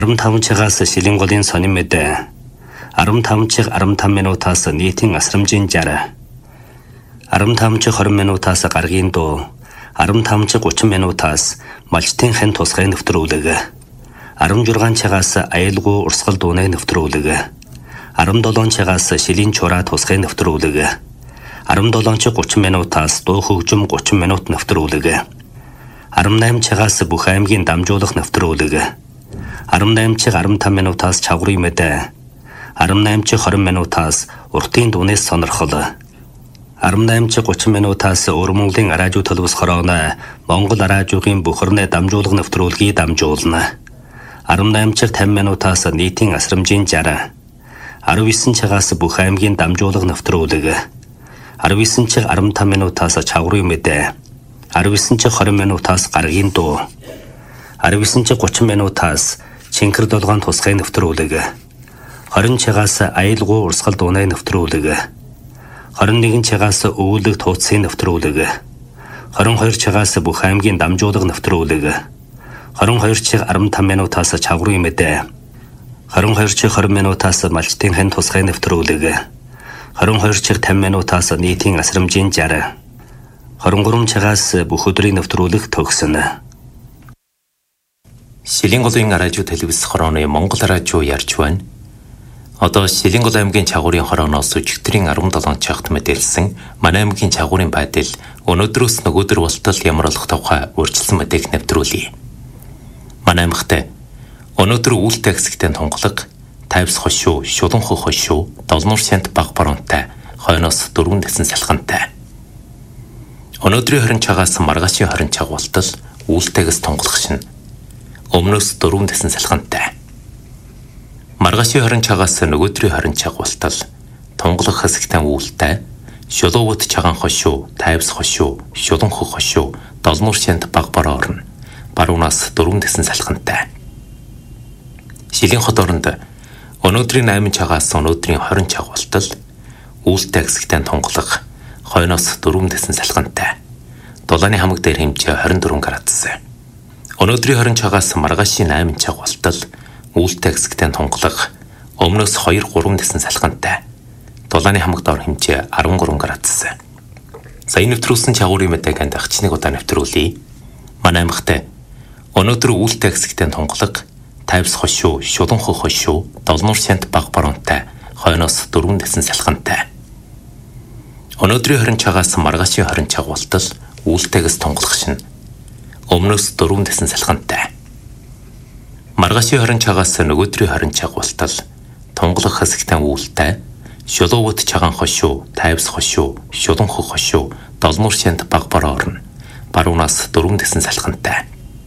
15-чигаас шилэн голын сонин мэдээ 15 минутаас нийтийн асрамжийн 60 15-20 минутаас гаргийн дуу 15-30 минутаас малчтын хэн тусгай нэвтрүүлэг 16-чигаас аюулгүй урсгал дууны нэвтрүүлэг 17-чигаас шилийн чураа тусгай нэвтрүүлэг 17-30 минутаас дуу хөгжим 30 минут нэвтрүүлэг 18-чигаас бүх аймгийн дамжуулах нэвтрүүлэг 18-15 минутаас чавгрын мэдээ 18-20 минутаас уртын дүүнээс сонирхол 18-30 минутаас Өрмөнгөлийн радио төлөвс хорооно Монгол радиогийн бүхэрнээ дамжуулах нэвтрүүлгийг дамжуулна 18-50 минутаас нийтийн асрамжийн 60 19-чигаас бүх аймгийн дамжуулах нэвтрүүлэг 19-15 минутаас чавгрын мэдээ 19-20 минутаас гаргийн дуу 19-30 минутаас Чинкэр долгоон тусгай нэвтрүүлэг 20-чигаас аюулгүй урсгал дууны нэвтрүүлэг 21-чигаас өвөлөг тууцын нэвтрүүлэг 22-чигаас бүх аймгийн дамжуулах нэвтрүүлэг 22-15 минутаас чавгрын мэдээ 22-20 минутаас малчтын хэн тусгай нэвтрүүлэг 22-50 минутаас нийтийн асрамжийн 60 23-чигаас бүх өдрийн нэвтрүүлэг төгснө. Шилэн голын радио телевиз хорооны Монгол радио ярьж байна. Одоо Шилэн гол аймгийн чагуурын хорооноос өчигдрийн 17 цагт мэдээлсэн манай аймгийн чагуурын байдал өнөөдрөөс нөгөөдөр болтол ямар болох тухай өөрчлөсөн мэдээг нэвтрүүлье. Манай аймагт өнөөдөр үүлтэй хэсэгтээ тунгалаг, тайвс хошуу, шуланху хошуу, долнуур сент баг боронтой, хойноос 4 дэсэн салхантай. Өнөөдрийн 20 цагаас маргаашийн 20 цаг болтол үүлтэйгээс тунгалах шин. Өмнөөс 4 дэсэн салхантай. Маргаашийн 20 цагаас нөгөөдрийн 20 цаг болтол тунгалах хэсэгтээ үүлтэй, шулуувд чагаан хошуу, тайвс хошуу, шуланху хошуу, долнуур сент баг бороо орно. Баруунаас 4 дэсэн салхантай. Шилэн хот оронд өнөөдрийн 8 цагаас өнөөдрийн 20 цаг болтол үүлтэй хэсэгтээ тунгалах, хойноос 4 дэсэн салхантай. Дулааны хамаг дээр хэмжээ 24 градус. Өнөөдрийн 20 цагаас маргаашийн 8 цаг болтол үүлтэй хэсэгтээ тунгалах, өмнөөс 2-3 дэсэн салхантай. Дулааны хамаг доор хэмжээ 13 градус. Сая нэвтрүүлсэн чагуурын мэдээг дахиж нэг удаа нэвтрүүлье. Манай аймагт өнөөдөр үүлтэй хэсэгтээ тунгалах, тайвс хошуу, шуланху хошуу, долнуур сент баг боронтой, хойноос 4 дэсэн салхантай. Өнөөдрийн 20 цагаас маргаашийн 20 цаг болтол үүлтэйгээс тунгалах шин. Өмнөөс 4 дэсэн салхантай. Маргаашийн 20 цагаас нөгөөдрийн 20 цаг болтол тунгалах хэсэгтээ үүлтэй, шулуувд чагаан хошуу, тайвс хошуу, шуланху хошуу, долнуур сент баг бороо орно. Баруунаас 4 дэсэн салхантай.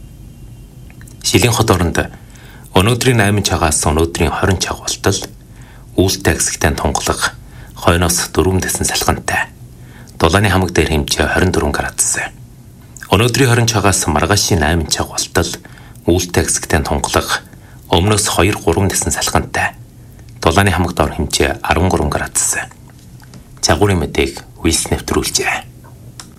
Шилэн хот оронд өнөөдрийн 8 цагаас өнөөдрийн 20 цаг болтол үүлтэй хэсэгтээ тунгалах, хойноос 4 дэсэн салхантай. Дулааны хамаг дээр хэмжээ 24 градус. Өнөөдрийн 20 цагаас маргаашийн 8 цаг болтол үүлтэй хэсэгтээ тунгалах, өмнөөс 2-3 дэсэн салхантай. Дулааны хамаг доор хэмжээ 13 градус. Чагуурын мэдээг үйлс нэвтрүүлжээ.